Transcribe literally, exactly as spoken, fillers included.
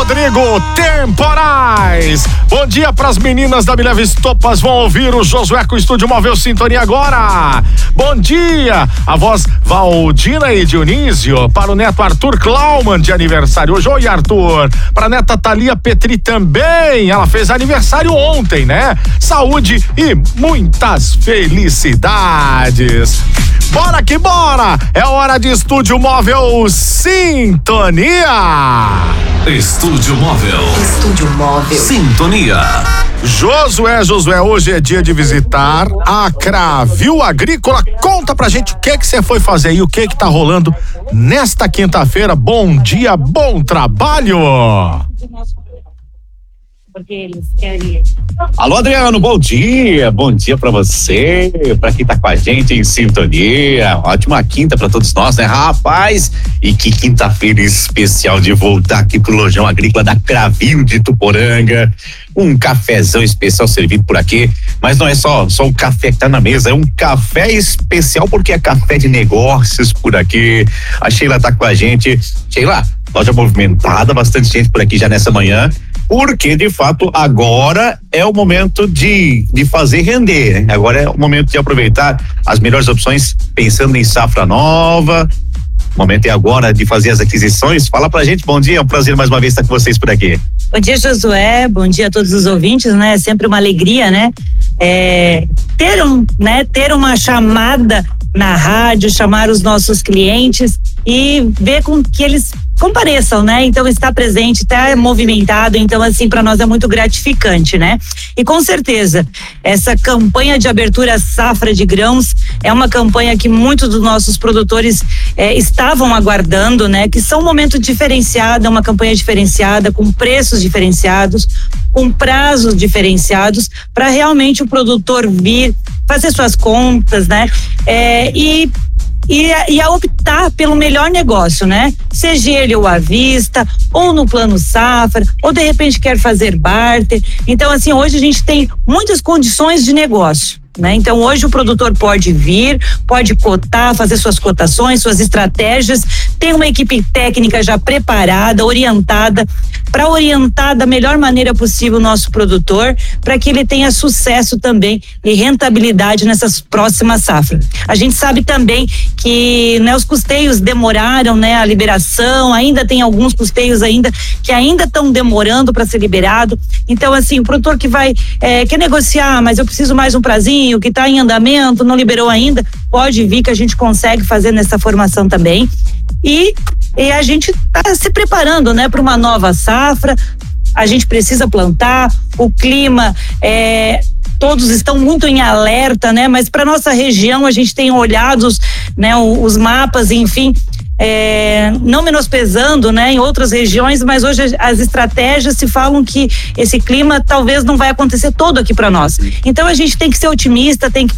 Rodrigo, temporais. Bom dia pras meninas da Me Leva Estopas, vão ouvir o Josué com o Estúdio Móvel Sintonia agora. Bom dia, a voz Valdina e Dionísio, para o neto Arthur Klauman de aniversário hoje. Oi, Arthur. Para a neta Thalia Petri também, ela fez aniversário ontem, né? Saúde e muitas felicidades. Bora que bora! É hora de Estúdio Móvel Sintonia! Estúdio Móvel. Estúdio Móvel Sintonia. Josué, Josué, hoje é dia de visitar a Cravil Agrícola. Conta pra gente o que que você foi fazer e o que que tá rolando nesta quinta-feira. Bom dia, bom trabalho! Porque eles querem. Alô, Adriano, bom dia, bom dia pra você, pra quem tá com a gente em sintonia. Ótima quinta pra todos nós, né, rapaz? E que quinta-feira especial de voltar aqui pro Lojão Agrícola da Cravil de Tuporanga. Um cafezão especial servido por aqui, mas não é só, só o café que tá na mesa, é um café especial porque é café de negócios por aqui. A Sheila tá com a gente. Sheila, loja movimentada, bastante gente por aqui já nessa manhã. Porque, de fato, agora é o momento de, de fazer render, né? Agora é o momento de aproveitar as melhores opções, pensando em safra nova. O momento é agora de fazer as aquisições. Fala pra gente, bom dia, é um prazer mais uma vez estar com vocês por aqui. Bom dia, Josué, bom dia a todos os ouvintes, né? É sempre uma alegria, né? É, ter um, né? Ter uma chamada na rádio, chamar os nossos clientes e ver com que eles compareçam, né? Então está presente, está movimentado, então assim para nós é muito gratificante, né? E com certeza essa campanha de abertura safra de grãos é uma campanha que muitos dos nossos produtores eh, estavam aguardando, né? Que são um momento diferenciado, é uma campanha diferenciada, com preços diferenciados, com prazos diferenciados, para realmente o produtor vir fazer suas contas, né? É, e E a, e a optar pelo melhor negócio, né? Seja ele ou à vista, ou no plano safra, ou de repente quer fazer barter. Então, assim, hoje a gente tem muitas condições de negócio, né? Então, hoje o produtor pode vir, pode cotar, fazer suas cotações, suas estratégias, tem uma equipe técnica já preparada, orientada, para orientar da melhor maneira possível o nosso produtor, para que ele tenha sucesso também e rentabilidade nessas próximas safras. A gente sabe também que, né, os custeios demoraram, né, a liberação, ainda tem alguns custeios ainda que ainda estão demorando para ser liberado. Então, assim, o produtor que vai é, quer negociar, mas eu preciso mais um prazinho, que está em andamento, não liberou ainda, pode vir que a gente consegue fazer nessa formação também. E, e a gente está se preparando, né, para uma nova safra. A gente precisa plantar, o clima é, todos estão muito em alerta, né? Mas para nossa região a gente tem olhado os, né, os mapas, enfim, é, não menosprezando, né, em outras regiões, mas hoje as estratégias se falam que esse clima talvez não vai acontecer todo aqui para nós. Então a gente tem que ser otimista, tem que